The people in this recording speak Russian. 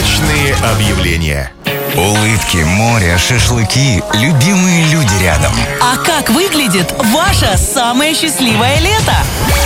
Удачные объявления. Улыбки, море, шашлыки, любимые люди рядом. А как выглядит ваше самое счастливое лето?